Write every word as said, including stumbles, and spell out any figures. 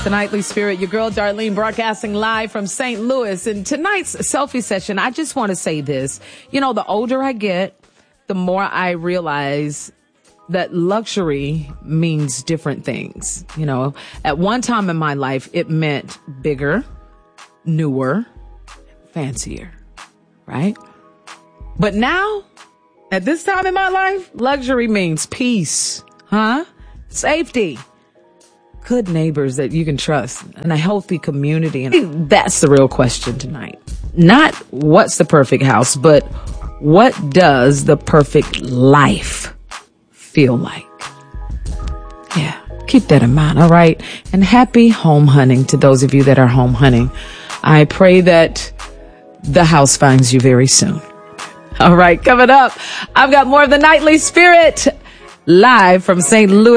the Nightly Spirit, your girl Darlene, broadcasting live from Saint Louis. And tonight's selfie session, I just want to say this. You know, the older I get, the more I realize that luxury means different things. You know, at one time in my life, it meant bigger, newer, fancier, right? But now, at this time in my life, luxury means peace, huh? Safety, good neighbors that you can trust, and a healthy community. And that's the real question tonight. Not what's the perfect house, but what does the perfect life feel like? Yeah, keep that in mind, all right? And happy home hunting to those of you that are home hunting. I pray that the house finds you very soon. All right, coming up, I've got more of the Nightly Spirit live from Saint Louis.